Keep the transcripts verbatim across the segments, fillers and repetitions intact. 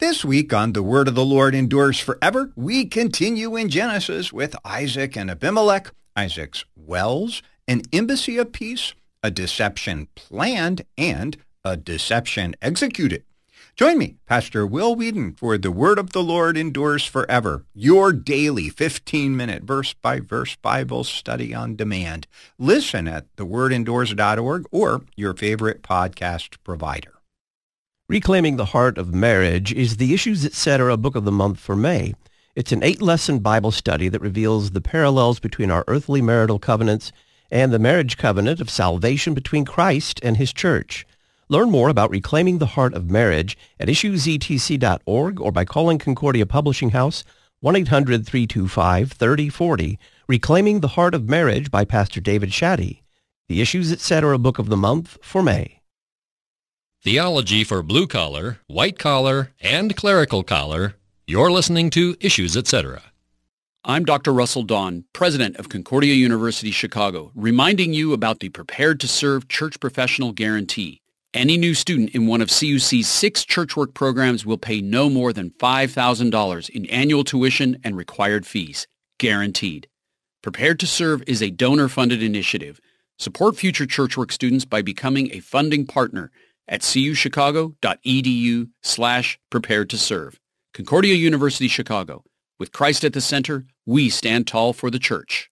This week on The Word of the Lord Endures Forever, we continue in Genesis with Isaac and Abimelech, Isaac's wells, an embassy of peace, a deception planned, and a deception executed. Join me, Pastor Will Whedon, for The Word of the Lord Endures Forever, your daily fifteen-minute verse-by-verse Bible study on demand. Listen at the word endures dot org or your favorite podcast provider. Reclaiming the Heart of Marriage is the Issues Etc. Book of the Month for May. It's an eight-lesson Bible study that reveals the parallels between our earthly marital covenants and the marriage covenant of salvation between Christ and His church. Learn more about Reclaiming the Heart of Marriage at issues e t c dot org or by calling Concordia Publishing House one eight hundred, three two five, three oh four oh. Reclaiming the Heart of Marriage by Pastor David Shaddy. The Issues Etc. Book of the Month for May. Theology for blue collar, white collar, and clerical collar. You're listening to Issues Etc. I'm Doctor Russell Dawn, president of Concordia University Chicago, reminding you about the Prepared to Serve Church Professional Guarantee. Any new student in one of C U C's six church work programs will pay no more than five thousand dollars in annual tuition and required fees, guaranteed. Prepared to Serve is a donor-funded initiative. Support future church work students by becoming a funding partner at cuchicago.edu slash prepared to serve. Concordia University Chicago. With Christ at the center, we stand tall for the church.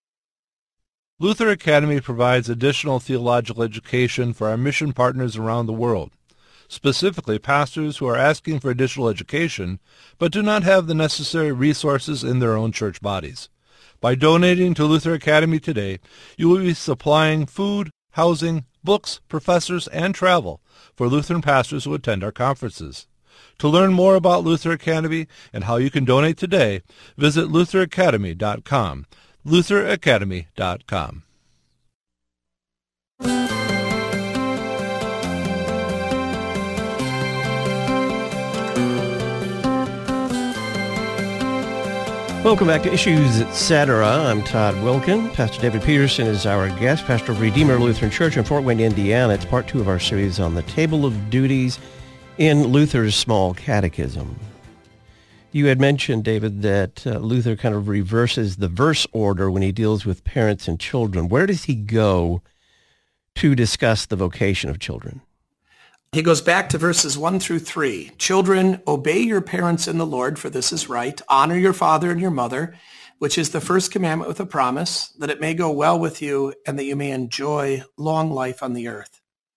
Luther Academy provides additional theological education for our mission partners around the world, specifically pastors who are asking for additional education but do not have the necessary resources in their own church bodies. By donating to Luther Academy today, you will be supplying food, housing, books, professors, and travel for Lutheran pastors who attend our conferences. To learn more about Luther Academy and how you can donate today, visit luther academy dot com. luther academy dot com. Welcome back to Issues Etc. I'm Todd Wilkin. Pastor David Peterson is our guest, pastor of Redeemer Lutheran Church in Fort Wayne, Indiana. It's part two of our series on the Table of Duties in Luther's Small Catechism. You had mentioned, David, that uh, Luther kind of reverses the verse order when he deals with parents and children. Where does he go to discuss the vocation of children? He goes back to verses one through three. Children, obey your parents in the Lord, for this is right. Honor your father and your mother, which is the first commandment with a promise, that it may go well with you and that you may enjoy long life on the earth.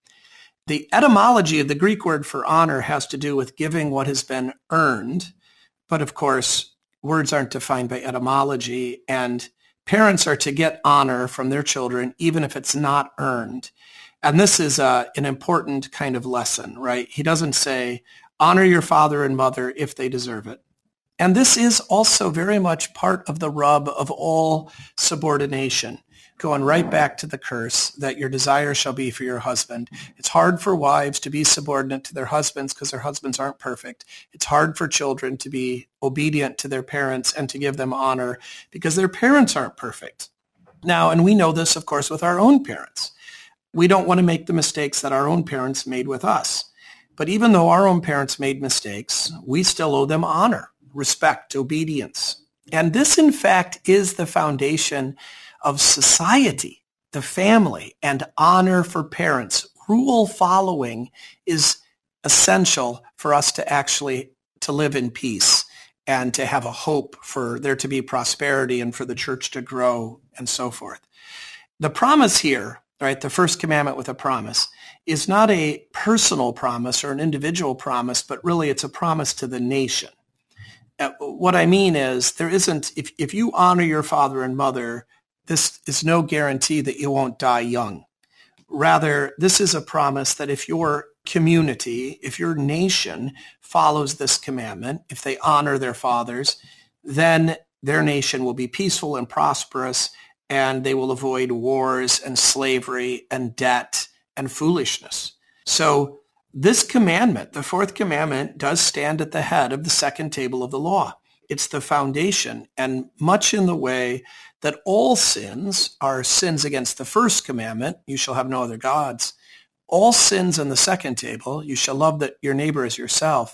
The etymology of the Greek word for honor has to do with giving what has been earned. But of course, words aren't defined by etymology, and parents are to get honor from their children, even if it's not earned. And this is a, an important kind of lesson, right? He doesn't say, honor your father and mother if they deserve it. And this is also very much part of the rub of all subordination, going right back to the curse that your desire shall be for your husband. It's hard for wives to be subordinate to their husbands because their husbands aren't perfect. It's hard for children to be obedient to their parents and to give them honor because their parents aren't perfect. Now, and we know this, of course, with our own parents. We don't want to make the mistakes that our own parents made with us. But even though our own parents made mistakes, we still owe them honor, respect, obedience. And this, in fact, is the foundation of society, the family, and honor for parents. Rule following is essential for us to actually to live in peace and to have a hope for there to be prosperity and for the church to grow and so forth. The promise here, right, the first commandment with a promise, is not a personal promise or an individual promise, but really it's a promise to the nation. Uh, what I mean is there isn't, if, if you honor your father and mother, this is no guarantee that you won't die young. Rather, this is a promise that if your community, if your nation follows this commandment, if they honor their fathers, then their nation will be peaceful and prosperous, and they will avoid wars and slavery and debt and foolishness. So this commandment, the fourth commandment, does stand at the head of the second table of the law. It's the foundation, and much in the way that all sins are sins against the first commandment, you shall have no other gods. All sins in the second table, you shall love that your neighbor as yourself,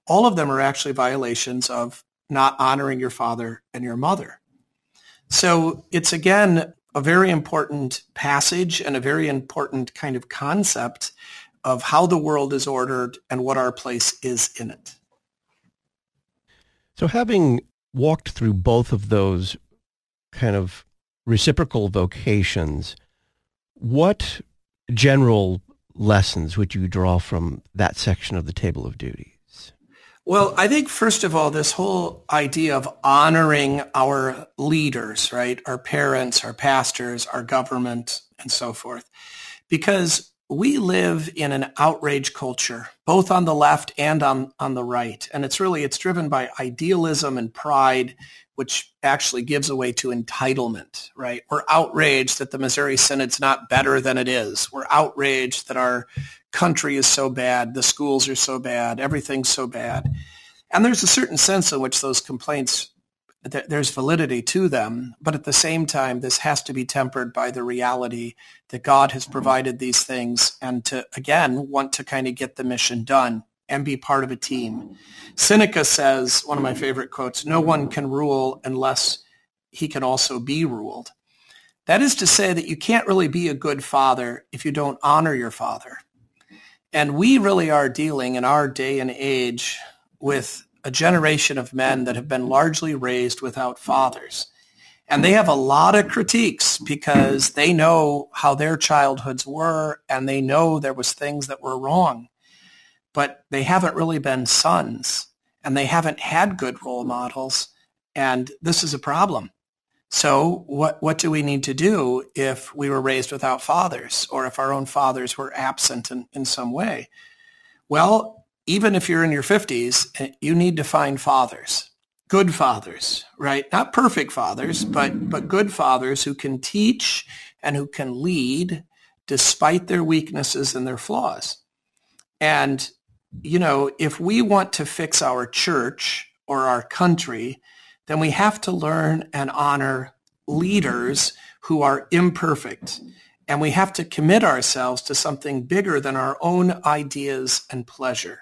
all of them are actually violations of not honoring your father and your mother. So it's, again, a very important passage and a very important kind of concept of how the world is ordered and what our place is in it. So having walked through both of those kind of reciprocal vocations, what general lessons would you draw from that section of the Table of Duties? Well, I think, first of all, this whole idea of honoring our leaders, right? Our parents, our pastors, our government, and so forth. Because we live in an outrage culture, both on the left and on, on the right. And it's really, it's driven by idealism and pride, which actually gives away to entitlement, right? We're outraged that the Missouri Synod's not better than it is. We're outraged that our country is so bad, the schools are so bad, everything's so bad. And there's a certain sense in which those complaints, th- there's validity to them, but at the same time, this has to be tempered by the reality that God has provided these things and to, again, want to kind of get the mission done and be part of a team. Seneca says, one of my favorite quotes, "No one can rule unless he can also be ruled." That is to say that you can't really be a good father if you don't honor your father. And we really are dealing in our day and age with a generation of men that have been largely raised without fathers. And they have a lot of critiques because they know how their childhoods were and they know there was things that were wrong. But they haven't really been sons and they haven't had good role models. And this is a problem. So what, what do we need to do if we were raised without fathers or if our own fathers were absent in, in some way? Well, even if you're in your fifties, you need to find fathers, good fathers, right? Not perfect fathers, but, but good fathers who can teach and who can lead despite their weaknesses and their flaws. And, you know, if we want to fix our church or our country, then we have to learn and honor leaders who are imperfect. And we have to commit ourselves to something bigger than our own ideas and pleasure.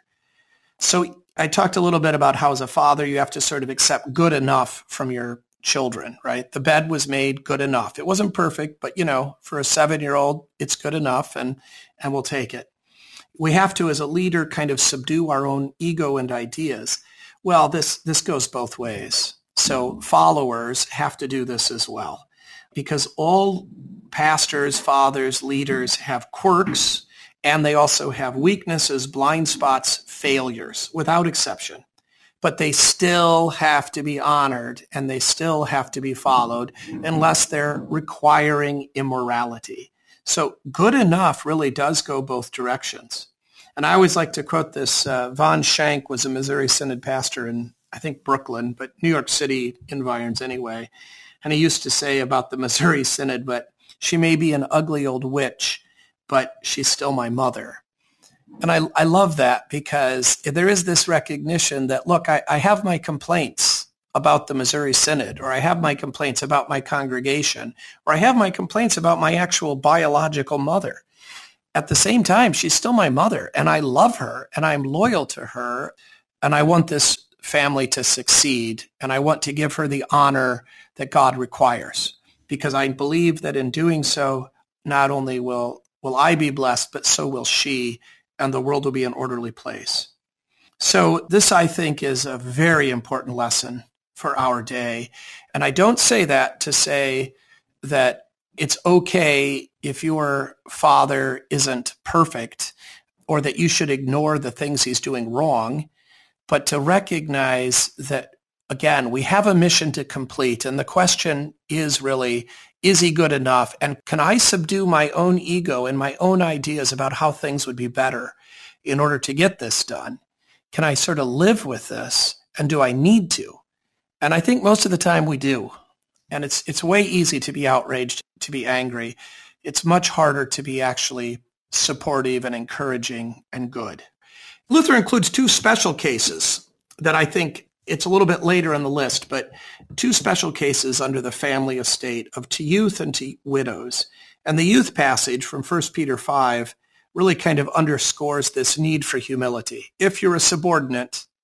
So I talked a little bit about how as a father, you have to sort of accept good enough from your children, right? The bed was made good enough. It wasn't perfect, but, you know, for a seven-year-old, it's good enough and, and we'll take it. We have to, as a leader, kind of subdue our own ego and ideas. Well, this, this goes both ways. So followers have to do this as well, because all pastors, fathers, leaders have quirks, and they also have weaknesses, blind spots, failures, without exception. But they still have to be honored, and they still have to be followed unless they're requiring immorality. So good enough really does go both directions. And I always like to quote this. Uh, Von Schenck was a Missouri Synod pastor in I think Brooklyn, but New York City environs anyway. And he used to say about the Missouri Synod, but she may be an ugly old witch, but she's still my mother. And I, I love that because there is this recognition that, look, I, I have my complaints about the Missouri Synod, or I have my complaints about my congregation, or I have my complaints about my actual biological mother. At the same time, she's still my mother, and I love her, and I'm loyal to her, and I want this family to succeed, and I want to give her the honor that God requires, because I believe that in doing so, not only will, will I be blessed, but so will she, and the world will be an orderly place. So this, I think, is a very important lesson for our day. And I don't say that to say that it's okay if your father isn't perfect or that you should ignore the things he's doing wrong, but to recognize that, again, we have a mission to complete. And the question is really, is he good enough? And can I subdue my own ego and my own ideas about how things would be better in order to get this done? Can I sort of live with this? And do I need to? And I think most of the time we do. And it's it's way easy to be outraged, to be angry. It's much harder to be actually supportive and encouraging and good. Luther includes two special cases that I think it's a little bit later in the list, but two special cases under the family estate of to youth and to widows. And the youth passage from First Peter five really kind of underscores this need for humility. If you're a subordinate,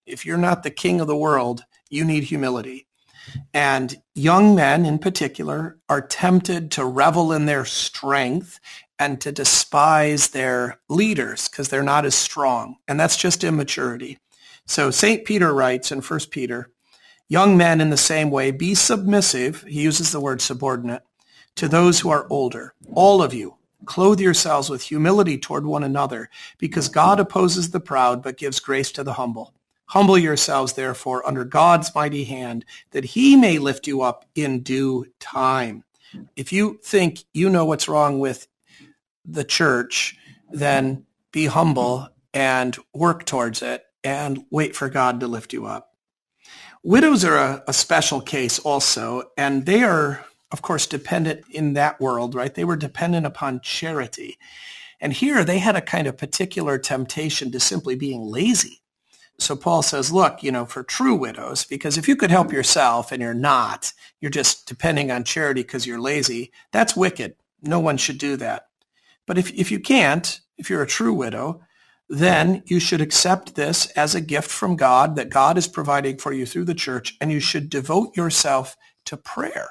If you're not the king of the world, you need humility. And young men in particular are tempted to revel in their strength and to despise their leaders because they're not as strong. And that's just immaturity. So Saint Peter writes in First Peter, young men in the same way, be submissive, he uses the word subordinate, to those who are older. All of you, clothe yourselves with humility toward one another, because God opposes the proud but gives grace to the humble. Humble yourselves, therefore, under God's mighty hand, that he may lift you up in due time. If you think you know what's wrong with the church, then be humble and work towards it and wait for God to lift you up. Widows are a, a special case also, and they are, of course, dependent in that world, right? They were dependent upon charity. And here they had a kind of particular temptation to simply being lazy. So Paul says, look, you know, for true widows, because if you could help yourself and you're not, you're just depending on charity because you're lazy, that's wicked. No one should do that. But if, if you can't, if you're a true widow, then you should accept this as a gift from God that God is providing for you through the church, and you should devote yourself to prayer.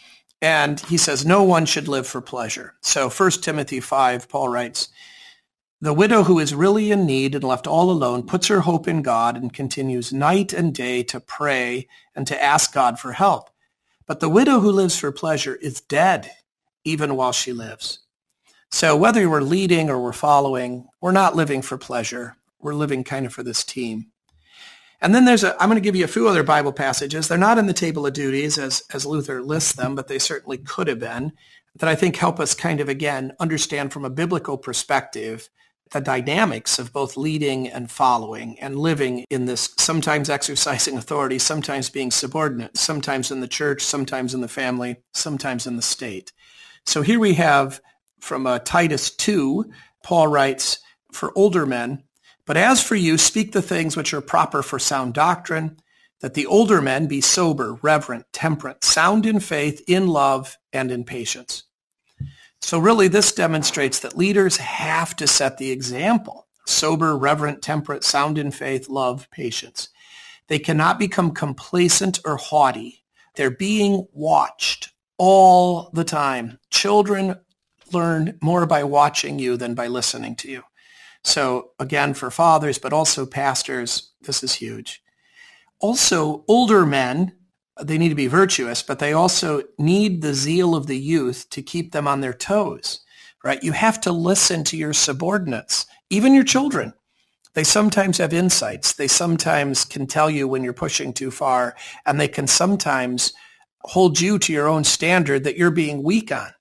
And he says, no one should live for pleasure. So First Timothy five, Paul writes, the widow who is really in need and left all alone puts her hope in God and continues night and day to pray and to ask God for help. But the widow who lives for pleasure is dead even while she lives. So whether we're leading or we're following, we're not living for pleasure. We're living kind of for this team. And then there's a, I'm going to give you a few other Bible passages. They're not in the table of duties as, as Luther lists them, but they certainly could have been, that I think help us kind of, again, understand from a biblical perspective the dynamics of both leading and following and living in this, sometimes exercising authority, sometimes being subordinate, sometimes in the church, sometimes in the family, sometimes in the state. So here we have from uh, Titus two, Paul writes, for older men, but as for you, speak the things which are proper for sound doctrine, that the older men be sober, reverent, temperate, sound in faith, in love, and in patience. So really, this demonstrates that leaders have to set the example. Sober, reverent, temperate, sound in faith, love, patience. They cannot become complacent or haughty. They're being watched all the time. Children learn more by watching you than by listening to you. So again, for fathers, but also pastors, this is huge. Also, older men, they need to be virtuous, but they also need the zeal of the youth to keep them on their toes, right? You have to listen to your subordinates, even your children. They sometimes have insights. They sometimes can tell you when you're pushing too far, and they can sometimes hold you to your own standard that you're being weak on.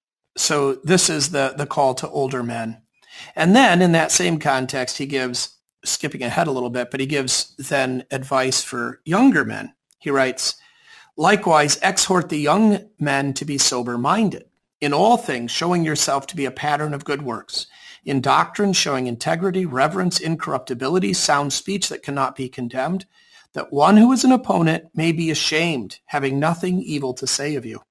So this is the, the call to older men. And then in that same context, he gives, skipping ahead a little bit, but he gives then advice for younger men. He writes, likewise, exhort the young men to be sober-minded, in all things showing yourself to be a pattern of good works, in doctrine showing integrity, reverence, incorruptibility, sound speech that cannot be condemned, that one who is an opponent may be ashamed, having nothing evil to say of you.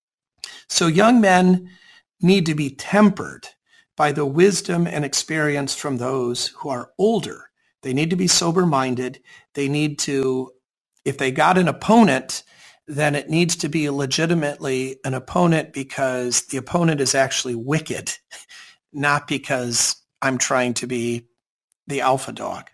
So young men need to be tempered by the wisdom and experience from those who are older. They need to be sober-minded. They need to, if they got an opponent, then it needs to be legitimately an opponent because the opponent is actually wicked, not because I'm trying to be the alpha dog.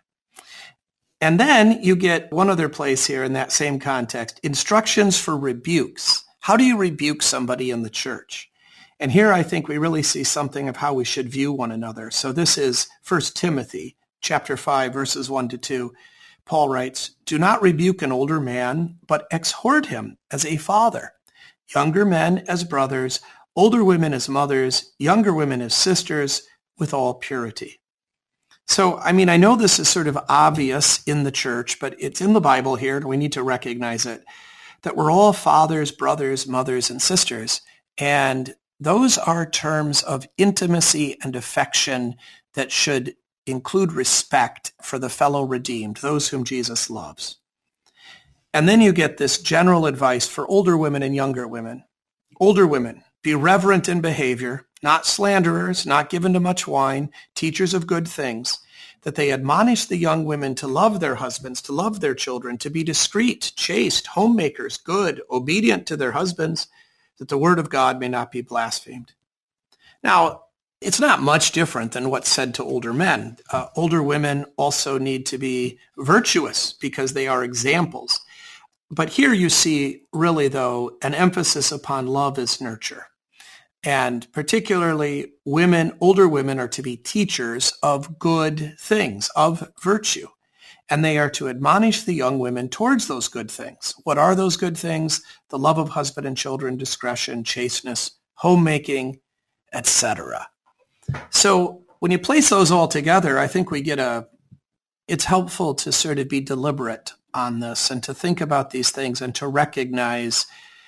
And then you get one other place here in that same context, instructions for rebukes. How do you rebuke somebody in the church? And here I think we really see something of how we should view one another. So this is First Timothy chapter five, verses one to two. Paul writes, do not rebuke an older man, but exhort him as a father, younger men as brothers, older women as mothers, younger women as sisters, with all purity. So, I mean, I know this is sort of obvious in the church, but it's in the Bible here, and we need to recognize it, that we're all fathers, brothers, mothers, and sisters. And those are terms of intimacy and affection that should include respect for the fellow redeemed, those whom Jesus loves. And then you get this general advice for older women and younger women. Older women, be reverent in behavior, not slanderers, not given to much wine, teachers of good things. that they admonish the young women to love their husbands, to love their children, to be discreet, chaste, homemakers, good, obedient to their husbands, that the word of God may not be blasphemed. Now, it's not much different than what's said to older men. Uh, older women also need to be virtuous because they are examples. But here you see really, though, an emphasis upon love as nurture. And particularly women, older women are to be teachers of good things, of virtue. And they are to admonish the young women towards those good things. What are those good things? The love of husband and children, discretion, chasteness, homemaking, et cetera. So when you place those all together, I think we get a, it's helpful to sort of be deliberate on this and to think about these things and to recognize,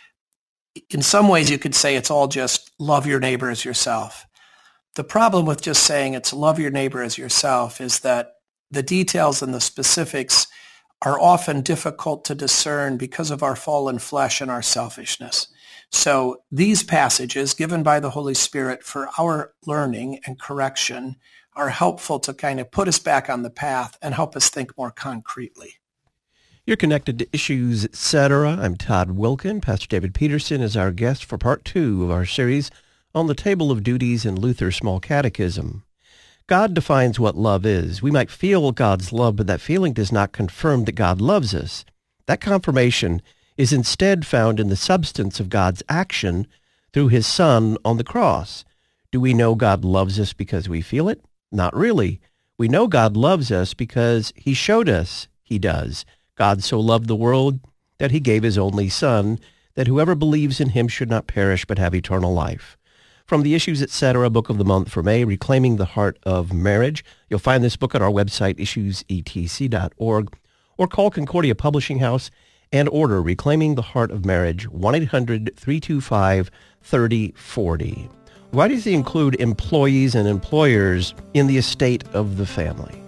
in some ways you could say it's all just love your neighbor as yourself. The problem with just saying it's love your neighbor as yourself is that the details and the specifics are often difficult to discern because of our fallen flesh and our selfishness. So these passages given by the Holy Spirit for our learning and correction are helpful to kind of put us back on the path and help us think more concretely. You're connected to Issues, et cetera. I'm Todd Wilkin. Pastor David Peterson is our guest for part two of our series on the Table of Duties in Luther's Small Catechism. God defines what love is. We might feel God's love, but that feeling does not confirm that God loves us. That confirmation is instead found in the substance of God's action through his Son on the cross. Do we know God loves us because we feel it? Not really. We know God loves us because he showed us he does. God so loved the world that he gave his only Son, that whoever believes in him should not perish but have eternal life. From the Issues, et cetera. Book of the Month for May, Reclaiming the Heart of Marriage. You'll find this book at our website, issues e t c dot org, or call Concordia Publishing House and order Reclaiming the Heart of Marriage, one eight hundred, three two five, three oh four oh. Why does he include employees and employers in the estate of the family?